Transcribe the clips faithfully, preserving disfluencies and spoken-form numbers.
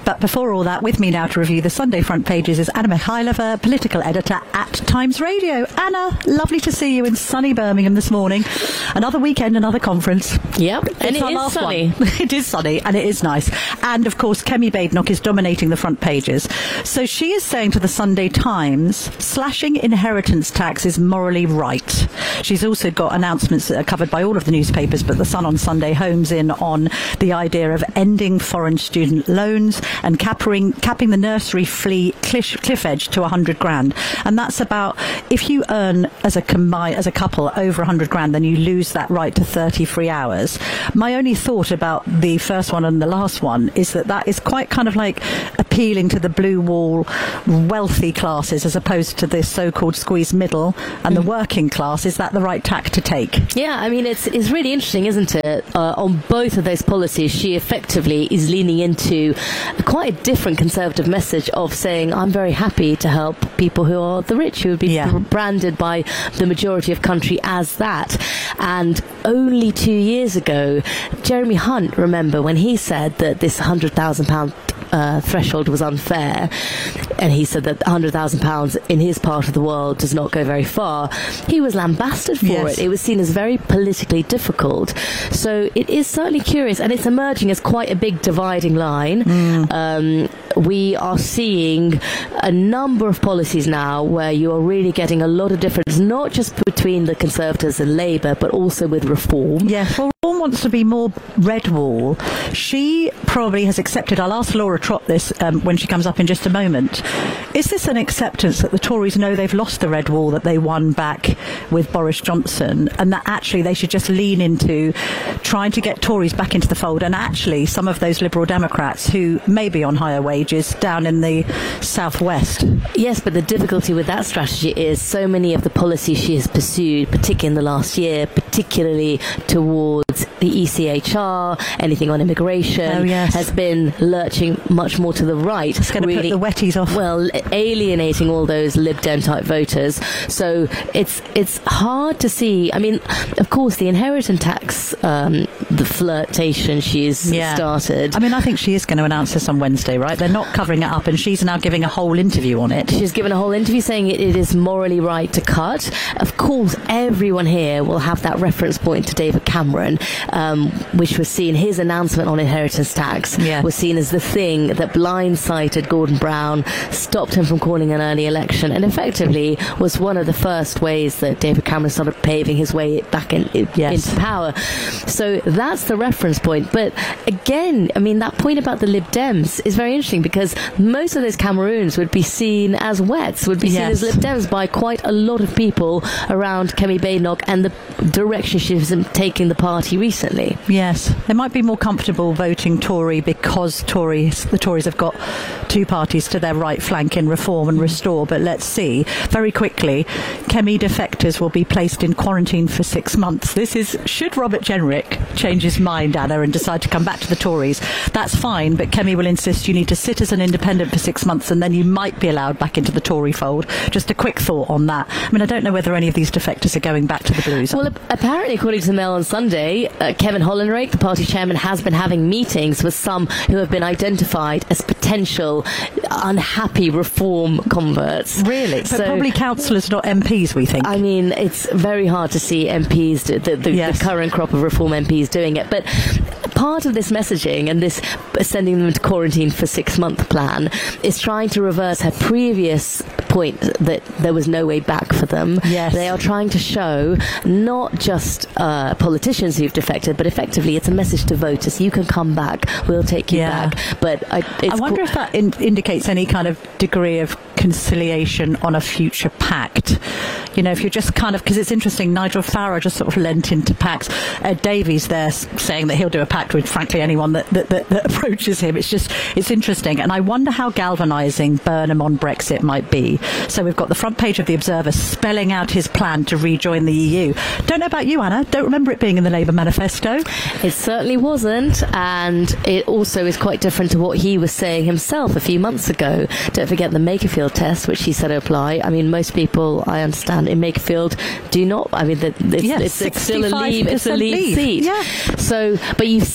But before all that, with me now to review the Sunday front pages is Anna Mikhailova, political editor at Times Radio. Anna, lovely to see you in sunny Birmingham this morning. Another weekend, another conference. Yep, it's and it is sunny. It is sunny, and it is nice. And, of course, Kemi Badenoch is dominating the front pages. So she is saying to the Sunday Times, slashing inheritance tax is morally right. She's also got announcements that are covered by all of the newspapers, but the Sun on Sunday homes in on the idea of ending foreign student loans and capping, capping the nursery fee cliff, cliff edge to one hundred grand. And that's about, if you earn as a combine, as a couple over one hundred grand, then you lose that right to thirty free hours. My only thought about the first one and the last one is that that is quite kind of like appealing to the blue wall wealthy classes as opposed to this so-called squeezed middle and mm. the working class. Is that the right tack to take? Yeah, I mean, it's it's really interesting, isn't it? Uh, on both of those policies, she effectively is leaning into quite a different conservative message of saying, I'm very happy to help people who are the rich, who would be yeah. branded by the majority of country as that. And only two years ago, Jeremy Hunt, remember, when he said that this one hundred thousand pounds Uh, threshold was unfair, and he said that one hundred thousand pounds in his part of the world does not go very far, he was lambasted for yes. it. It was seen as very politically difficult. So it is certainly curious, and it's emerging as quite a big dividing line. Mm. Um, we are seeing a number of policies now where you are really getting a lot of difference, not just between the Conservatives and Labour, but also with Reform. Yes, well, Reform wants to be more red wall. She probably has accepted, I'll ask Laura Trott this um, when she comes up in just a moment. Is this an acceptance that the Tories know they've lost the red wall that they won back with Boris Johnson, and that actually they should just lean into trying to get Tories back into the fold, and actually some of those Liberal Democrats who may be on higher wages down in the southwest? Yes, but the difficulty with that strategy is so many of the policies she has pursued, particularly in the last year, particularly towards the E C H R, anything on immigration, oh, yes. has been lurching much more to the right. It's going to really, put the wetties off. Well, alienating all those Lib Dem type voters. So it's it's hard to see. I mean, of course, the inheritance tax, um, the flirtation she's yeah. started. I mean, I think she is going to announce this on Wednesday, right? They're not covering it up, and she's now giving a whole interview on it. She's given a whole interview saying it, it is morally right to cut. Of course, everyone here will have that reference point to David Cameron, um, which was seen, his announcement on inheritance tax yeah. was seen as the thing that blindsided Gordon Brown, stopped him from calling an early election, and effectively was one of the first ways that David Cameron started paving his way back in, in, yes. into power. So that's the reference point. But again, I mean, that point about the Lib Dems is very interesting, because most of those Cameroons would be seen as wets, would be seen yes. as Lib Dems by quite a lot of people around Kemi Badenoch and the direction she's taking the party recently. Yes, they might be more comfortable voting Tory because Tories, the Tories have got two parties to their right flank in Reform and Restore. But let's see. Very quickly, Kemi defectors will be placed in quarantine for six months. This is, should Robert Jenrick change his mind, Anna, and decide to come back to the Tories, that's fine, but Kemi will insist you need to sit as an independent for six months and then you might be allowed back into the Tory fold. Just a quick thought on that. I mean, I don't know whether any of these defectors are going back to the Blues. Well, apparently, according to the Mail on Sunday, uh, Kevin Hollinrake, the party chairman, has been having meetings with some who have been identified as potential unhappy Reform converts. Really? But so, probably councillors, not M Ps, we think. I mean, it's very hard to see M Ps, do, the, the, yes. the current crop of Reform M Ps doing it. But part of this messaging and this sending them into quarantine for six-month plan is trying to reverse her previous point that there was no way back for them. Yes. They are trying to show not just uh, politicians who've defected, but effectively it's a message to voters. You can come back. We'll take you yeah. back. But I, it's I wonder co- if that in- indicates any kind of degree of conciliation on a future pact. You know, if you're just kind of, because it's interesting, Nigel Farage just sort of lent into pacts. Ed Davies there saying that he'll do a pact with, frankly, anyone that, that, that, that approaches him. It's just, it's interesting. And I wonder how galvanising Burnham on Brexit might be. So we've got the front page of The Observer spelling out his plan to rejoin the E U. Don't know about you, Anna. Don't remember it being in the Labour manifesto. It certainly wasn't. And it also is quite different to what he was saying himself a few months ago. Don't forget the Makerfield test, which he said to apply. I mean, most people, I understand, in Makerfield do not. I mean, the, it's, yes, it's, it's still a leave, it's a leave, leave. seat. Yeah. So, but you've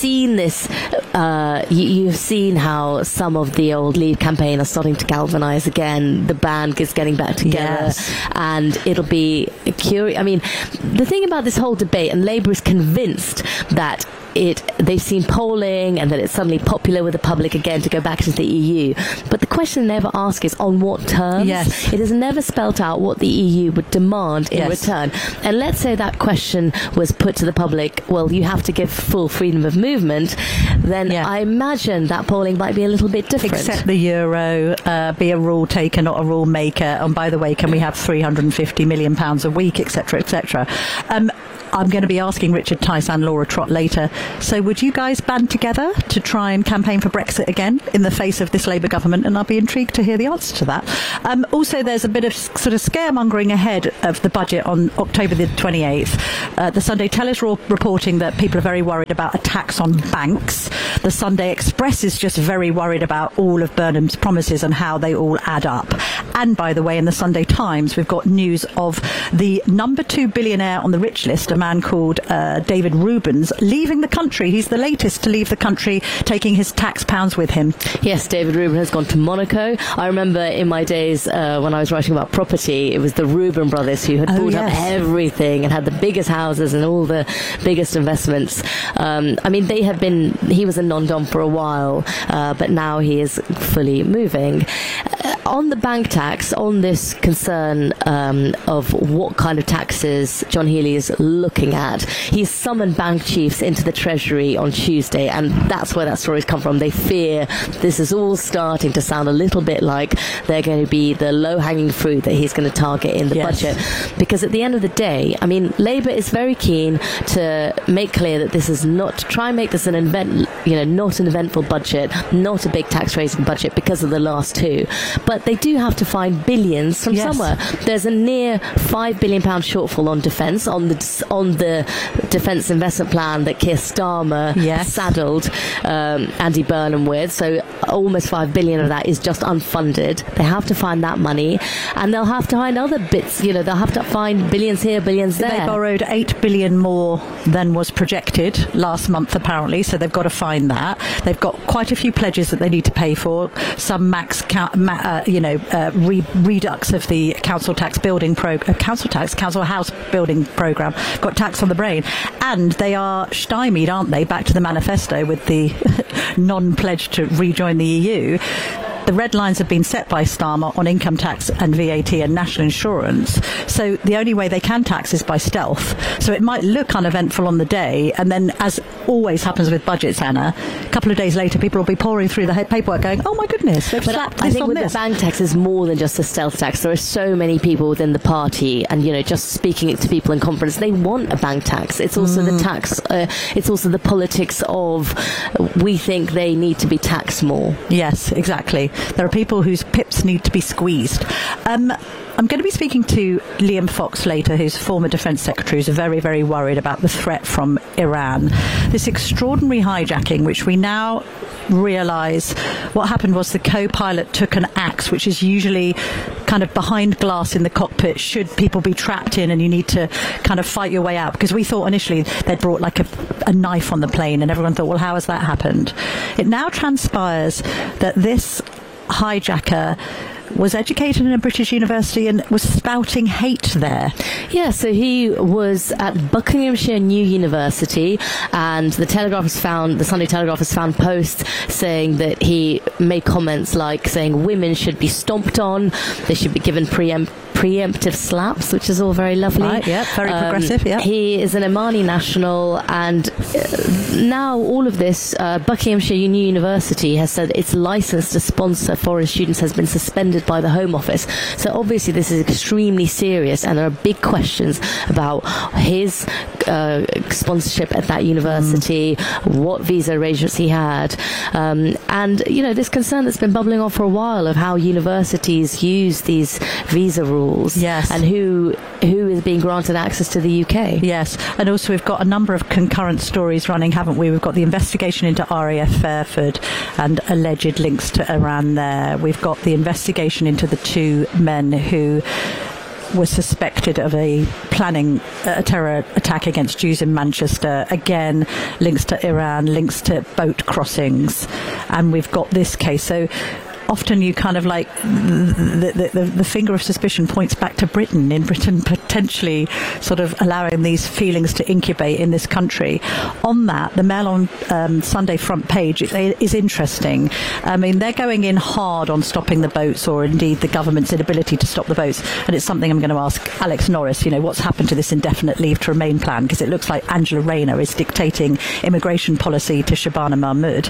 seen this, uh, you, you've seen how some of the old Leave campaign are starting to galvanise again. The band is getting back together, yes. and it'll be curious. I mean, the thing about this whole debate, and Labour is convinced that it they've seen polling and that it's suddenly popular with the public again to go back to the E U. But the question they never ask is on what terms. Yes. It has never spelt out what the E U would demand in yes. return. And let's say that question was put to the public, well, you have to give full freedom of movement, then yeah. I imagine that polling might be a little bit different. Except the euro, uh, be a rule taker, not a rule maker. And by the way, can we have three hundred fifty million pounds a week, et cetera, et cetera. Um, I'm going to be asking Richard Tice and Laura Trott later. So would you guys band together to try and campaign for Brexit again in the face of this Labour government? And I'll be intrigued to hear the answer to that. Um, also, there's a bit of sort of scaremongering ahead of the budget on October the twenty-eighth. Uh, the Sunday Tele's reporting that people are very worried about a tax on banks. The Sunday Express is just very worried about all of Burnham's promises and how they all add up. And by the way, in the Sunday Times, we've got news of the number two billionaire on the rich list, a man called uh, David Rubens, leaving the country. He's the latest to leave the country, taking his tax pounds with him. Yes, David Rubin has gone to Monaco. I remember in my days uh, when I was writing about property, it was the Rubin brothers who had oh, bought yes. up everything and had the biggest houses and all the biggest investments. Um, I mean, they have been, he was a non-dom for a while, uh, but now he is fully moving. Uh, on the bank tax, on this concern um, of what kind of taxes John Healey is looking at, he's summoned bank chiefs into the Treasury on Tuesday, and that's where that story's come from. They fear this is all starting to sound a little bit like they're going to be the low-hanging fruit that he's going to target in the yes. budget. Because at the end of the day, I mean, Labour is very keen to make clear that this is not, to try and make this an event, you know, not an eventful budget, not a big tax-raising budget because of the last two. But they do have to find billions from yes. somewhere. There's a near five billion pound shortfall on defence, on the on the defence investment plan that Keir Starmer yes. saddled um, Andy Burnham with. So almost five billion of that is just unfunded. They have to find that money, and they'll have to find other bits. You know, they'll have to find billions here, billions there. They borrowed eight billion more than was projected last month, apparently. So they've got to find that. They've got quite a few pledges that they need to pay for. Some max, ca- ma- uh, you know, uh, re- redux of the council tax building pro, uh, council tax, council house building program. Got tax on the brain, and they are stymied, aren't they? Back to the manifesto with the non-pledge to rejoin the E U. The red lines have been set by Starmer on income tax and V A T and national insurance. So the only way they can tax is by stealth. So it might look uneventful on the day, and then, as always happens with budgets, Anna, a couple of days later, people will be pouring through the paperwork going, oh my goodness, they've but slapped I this think on with this. the bank tax is more than just a stealth tax. There are so many people within the party, and you know, just speaking it to people in conference, they want a bank tax. It's also mm. the tax. Uh, it's also the politics of we think they need to be taxed more. Yes, exactly. There are people whose pips need to be squeezed. Um, I'm going to be speaking to Liam Fox later, who's former Defence Secretary, who's very, very worried about the threat from Iran. This extraordinary hijacking, which we now realise what happened was the co-pilot took an axe, which is usually kind of behind glass in the cockpit should people be trapped in and you need to kind of fight your way out, because we thought initially they'd brought like a, a knife on the plane, and everyone thought, well, how has that happened? It now transpires that this hijacker was educated in a British university and was spouting hate there. Yeah, so he was at Buckinghamshire New University, and the Telegraph has found, the Sunday Telegraph has found posts saying that he made comments like saying women should be stomped on, they should be given preempt preemptive slaps, which is all very lovely. Right, yeah, very um, progressive, yeah. He is an Omani national, and uh, now all of this, uh, Buckinghamshire New University has said its license to sponsor foreign students has been suspended by the Home Office. So obviously this is extremely serious, and there are big questions about his uh, sponsorship at that university, mm. what visa arrangements he had, um, and, you know, this concern that's been bubbling on for a while of how universities use these visa rules. Yes. And who who is being granted access to the U K. Yes. And also we've got a number of concurrent stories running, haven't we? We've got the investigation into R A F Fairford and alleged links to Iran there. We've got the investigation into the two men who was suspected of a planning a terror attack against Jews in Manchester. Again, links to Iran, links to boat crossings, and we've got this case. So often you kind of like the, the, the, the finger of suspicion points back to Britain, in Britain potentially sort of allowing these feelings to incubate in this country. On that, the Mail on um, Sunday front page is interesting. I mean, they're going in hard on stopping the boats, or indeed the government's inability to stop the boats. And it's something I'm going to ask Alex Norris, you know, what's happened to this indefinite leave to remain plan? Because it looks like Angela Rayner is dictating immigration policy to Shabana Mahmood.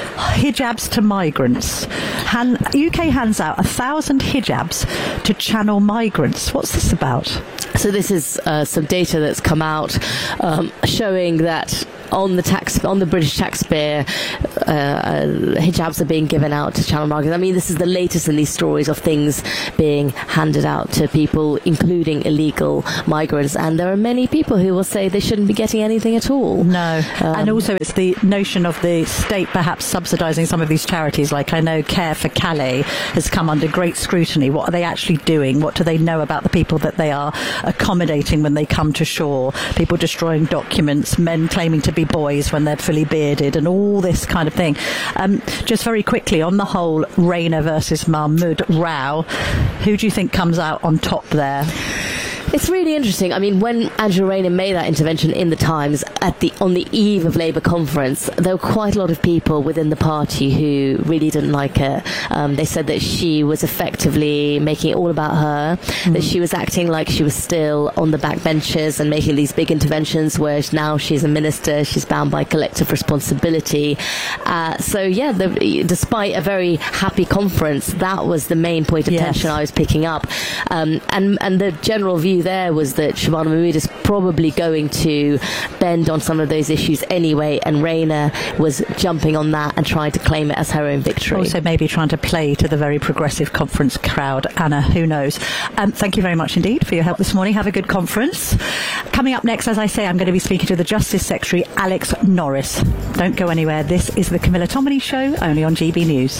Hijabs to migrants. Han- U K hands out a thousand hijabs to channel migrants. What's this about? So this is uh, some data that's come out um, showing that on the tax on the British taxpayer, uh, uh, hijabs are being given out to channel migrants. I mean, this is the latest in these stories of things being handed out to people, including illegal migrants. And there are many people who will say they shouldn't be getting anything at all. No. Um, and also it's the notion of the state perhaps subsidising some of these charities. Like I know Care for Calais has come under great scrutiny. What are they actually doing? What do they know about the people that they are accommodating when they come to shore? People destroying documents, men claiming to be boys when they're fully bearded, and all this kind of thing. Um, just very quickly, on the whole Rayner versus Mahmood row, who do you think comes out on top there? It's really interesting. I mean, when Angela Rayner made that intervention in the Times at the on the eve of Labour conference, there were quite a lot of people within the party who really didn't like her. Um, they said that she was effectively making it all about her, mm. that she was acting like she was still on the backbenches and making these big interventions, whereas now she's a minister, she's bound by collective responsibility. Uh, so, yeah, the, despite a very happy conference, that was the main point of yes. tension I was picking up. Um, and, and the general view there was that Shabana Mahmood is probably going to bend on some of those issues anyway, and Rayner was jumping on that and trying to claim it as her own victory. Also maybe trying to play to the very progressive conference crowd. Anna, who knows? Um, thank you very much indeed for your help this morning. Have a good conference. Coming up next, as I say, I'm going to be speaking to the Justice Secretary, Alex Norris. Don't go anywhere. This is the Camilla Tominey Show, only on G B News.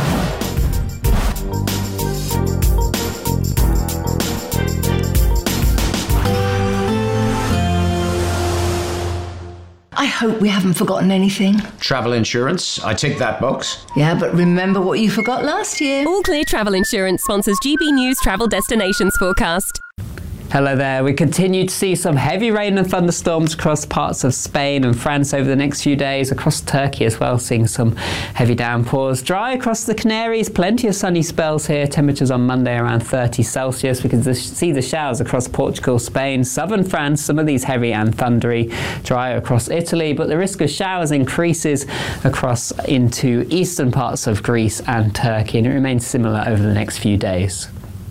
I hope we haven't forgotten anything. Travel insurance, I tick that box. Yeah, but remember what you forgot last year. All Clear Travel Insurance sponsors G B News Travel Destinations Forecast. Hello there. We continue to see some heavy rain and thunderstorms across parts of Spain and France over the next few days, across Turkey as well, seeing some heavy downpours. Dry across the Canaries, plenty of sunny spells here. Temperatures on Monday around thirty Celsius. We can see the showers across Portugal, Spain, southern France, some of these heavy and thundery. Dry across Italy, but the risk of showers increases across into eastern parts of Greece and Turkey, and it remains similar over the next few days.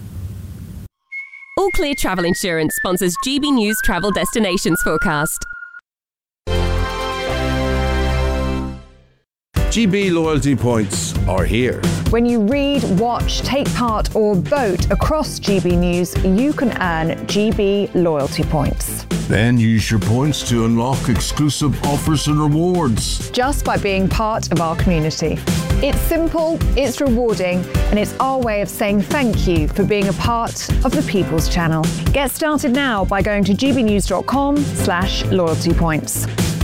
All Clear Travel Insurance sponsors G B News Travel Destinations Forecast. G B loyalty points are here. When you read, watch, take part or vote across G B News, you can earn G B loyalty points. Then use your points to unlock exclusive offers and rewards. Just by being part of our community. It's simple, it's rewarding, and it's our way of saying thank you for being a part of the People's Channel. Get started now by going to gbnews.com slash loyalty points.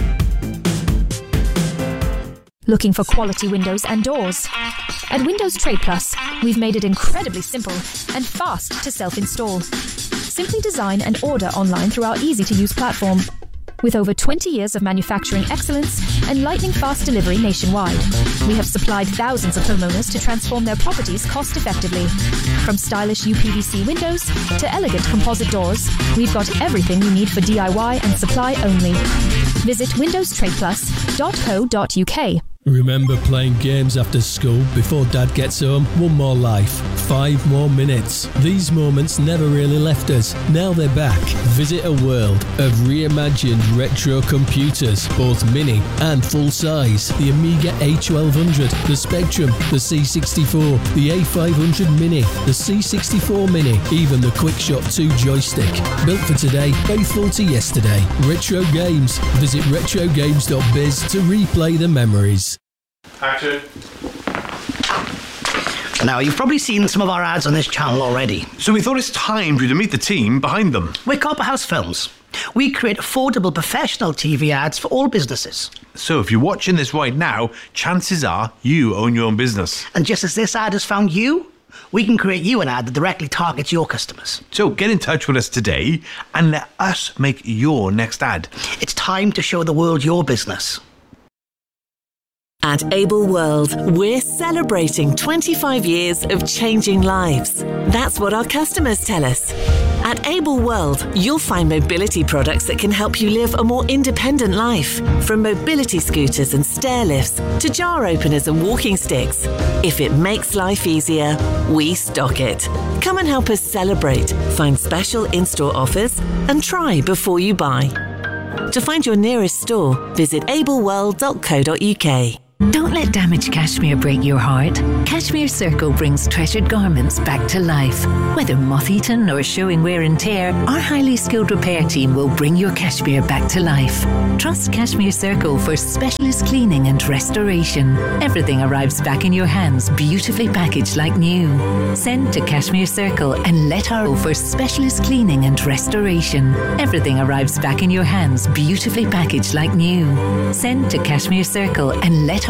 Looking for quality windows and doors? At Windows Trade Plus, we've made it incredibly simple and fast to self-install. Simply design and order online through our easy-to-use platform. With over twenty years of manufacturing excellence and lightning-fast delivery nationwide, we have supplied thousands of homeowners to transform their properties cost-effectively. From stylish U P V C windows to elegant composite doors, we've got everything you need for D I Y and supply only. Visit windows trade plus dot co dot uk. Remember playing games after school before Dad gets home? One more life, five more minutes. These moments never really left us. Now they're back. Visit a world of reimagined retro computers, both mini and full size. The Amiga A twelve hundred, the Spectrum, the C sixty-four, the A five hundred Mini, the C sixty-four Mini, even the QuickShot two joystick. Built for today, faithful to yesterday. Retro games. Visit retro games dot biz to replay the memories. Action. Now, you've probably seen some of our ads on this channel already. So we thought it's time for you to meet the team behind them. We're Copper House Films. We create affordable professional T V ads for all businesses. So if you're watching this right now, chances are you own your own business. And just as this ad has found you, we can create you an ad that directly targets your customers. So get in touch with us today and let us make your next ad. It's time to show the world your business. At Able World, we're celebrating twenty-five years of changing lives. That's what our customers tell us. At Able World, you'll find mobility products that can help you live a more independent life. From mobility scooters and stair lifts to jar openers and walking sticks. If it makes life easier, we stock it. Come and help us celebrate, find special in-store offers, and try before you buy. To find your nearest store, visit able world dot co dot uk. Don't let damaged cashmere break your heart. Cashmere Circle brings treasured garments back to life. Whether moth-eaten or showing wear and tear, our highly skilled repair team will bring your cashmere back to life. Trust Cashmere Circle for specialist cleaning and restoration. Everything arrives back in your hands, beautifully packaged like new. Send to Cashmere Circle and let our for specialist cleaning and restoration. Everything arrives back in your hands, beautifully packaged like new. Send to Cashmere Circle and let